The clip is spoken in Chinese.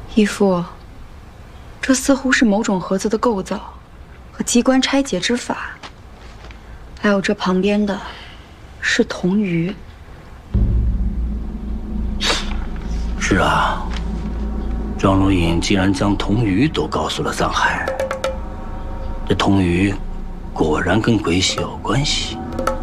义父，这似乎是某种盒子的构造和机关拆解之法。还有这旁边的，是铜鱼。 是啊，庄如影竟然将铜鱼都告诉了藏海，这铜鱼果然跟鬼玺有关系。